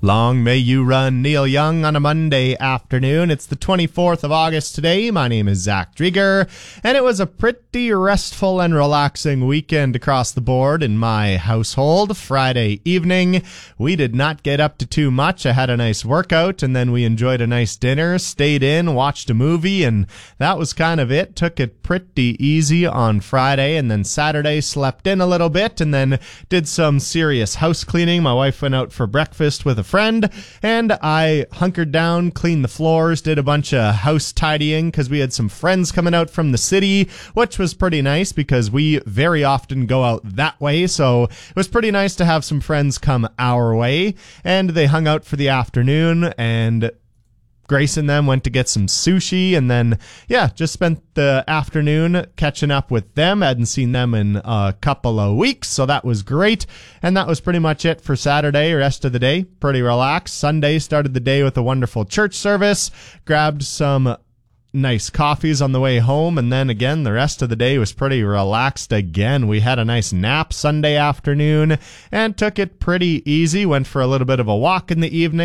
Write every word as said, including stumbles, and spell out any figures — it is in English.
Long may you run, Neil Young, on a Monday afternoon. It's the twenty-fourth of August today. My name is Zach Drieger, and it was a pretty restful and relaxing weekend across the board in my household. Friday evening, we did not get up to too much. I had a nice workout, and then we enjoyed a nice dinner, stayed in, watched a movie, and that was kind of it. Took it pretty easy on Friday, and then Saturday slept in a little bit, and then did some serious house cleaning. My wife went out for breakfast with a friend, and I hunkered down, cleaned the floors, did a bunch of house tidying because we had some friends coming out from the city, which was pretty nice because we very often go out that way. So it was pretty nice to have some friends come our way, and they hung out for the afternoon, and Grace and them went to get some sushi, and then, yeah, just spent the afternoon catching up with them. I hadn't seen them in a couple of weeks, so that was great. And that was pretty much it for Saturday. Rest of the day, pretty relaxed. Sunday, started the day with a wonderful church service, grabbed some nice coffees on the way home, and then again the rest of the day was pretty relaxed again. We had a nice nap Sunday afternoon and took it pretty easy. Went for a little bit of a walk in the evening.